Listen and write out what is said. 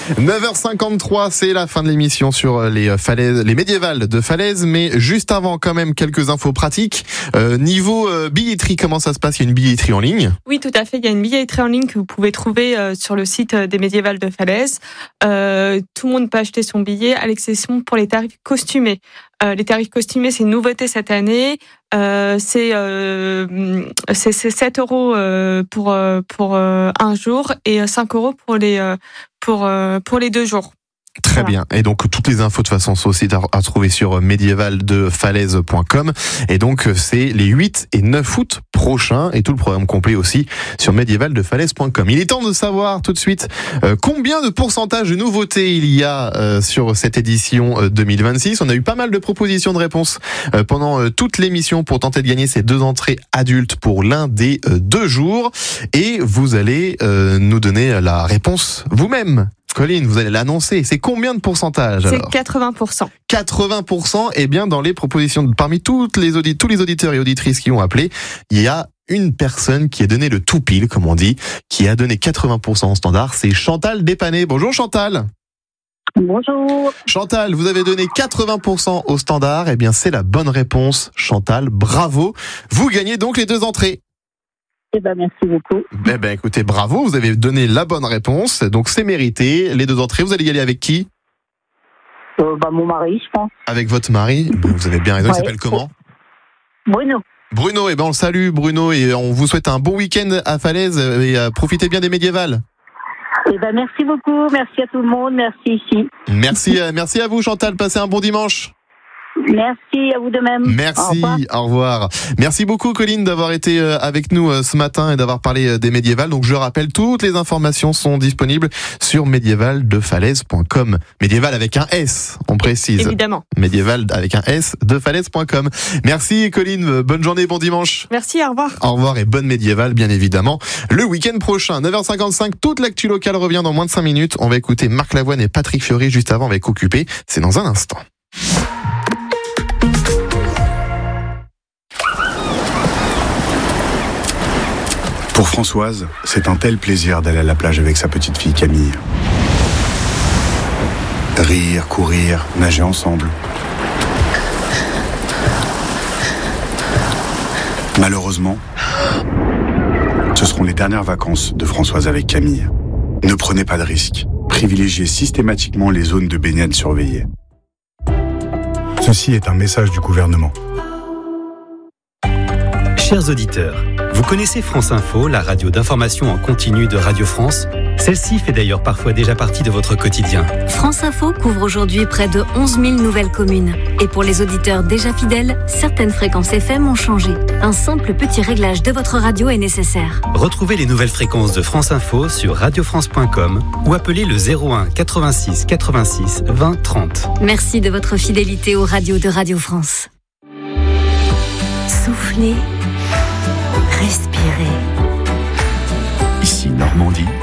9h53, c'est la fin de l'émission sur les médiévales de Falaise, mais juste avant quand même quelques infos pratiques. Niveau billetterie, comment ça se passe? Il y a une billetterie en ligne? Oui, tout à fait. Il y a une billetterie en ligne que vous pouvez trouver sur le site des médiévales de Falaise. Tout le monde peut acheter son billet, à l'exception pour les tarifs costumés. Les tarifs costumés, c'est une nouveauté cette année. C'est 7 euros pour un jour et 5 euros pour les 2 jours. Très bien. Et donc, toutes les infos, de façon, sont aussi à trouver sur médiévaldefalaise.com. Et donc, c'est les 8 et 9 août prochains. Et tout le programme complet aussi sur médiévaldefalaise.com. Il est temps de savoir tout de suite combien de pourcentage de nouveautés il y a sur cette édition 2026. On a eu pas mal de propositions de réponses pendant toute l'émission pour tenter de gagner ces 2 entrées adultes pour l'un des 2 jours. Et vous allez nous donner la réponse vous-même. Colline, vous allez l'annoncer. C'est combien de pourcentage alors? C'est 80%. 80%, eh bien, dans les propositions, parmi tous les auditeurs et auditrices qui ont appelé, il y a une personne qui a donné le tout pile, comme on dit, qui a donné 80% au standard. C'est Chantal Dépané. Bonjour Chantal. Bonjour. Chantal, vous avez donné 80% au standard. Eh bien, c'est la bonne réponse. Chantal, bravo. Vous gagnez donc les 2 entrées. Eh ben, merci beaucoup. Écoutez, bravo, vous avez donné la bonne réponse, donc c'est mérité. Les 2 entrées, vous allez y aller avec qui? Mon mari, je pense. Avec votre mari? Vous avez bien raison, il s'appelle comment? Bruno. Bruno, on le salue Bruno, et on vous souhaite un bon week-end à Falaise, et profitez bien des médiévales. Merci beaucoup, merci à tout le monde, merci ici. Merci à vous Chantal, passez un bon dimanche. Merci à vous de même. Merci, au revoir. Merci beaucoup Colline d'avoir été avec nous ce matin et d'avoir parlé des médiévales. Donc je rappelle, toutes les informations sont disponibles sur médiévaldefalaise.com. Médiéval avec un S, on précise. Évidemment. Médiéval avec un S de falaise.com. Merci Colline, bonne journée, bon dimanche. Merci, au revoir. Au revoir et bonne médiévale bien évidemment. Le week-end prochain, 9h55, toute l'actu locale revient dans moins de 5 minutes. On va écouter Marc Lavoine et Patrick Fiori juste avant avec Occupé. C'est dans un instant. Pour Françoise, c'est un tel plaisir d'aller à la plage avec sa petite fille Camille. Rire, courir, nager ensemble. Malheureusement, ce seront les dernières vacances de Françoise avec Camille. Ne prenez pas de risques. Privilégiez systématiquement les zones de baignade surveillées. Ceci est un message du gouvernement. Chers auditeurs, vous connaissez France Info, la radio d'information en continu de Radio France? Celle-ci fait d'ailleurs parfois déjà partie de votre quotidien. France Info couvre aujourd'hui près de 11 000 nouvelles communes. Et pour les auditeurs déjà fidèles, certaines fréquences FM ont changé. Un simple petit réglage de votre radio est nécessaire. Retrouvez les nouvelles fréquences de France Info sur radiofrance.com ou appelez le 01 86 86 20 30. Merci de votre fidélité aux radios de Radio France. Soufflez. Respirez. Ici Normandie,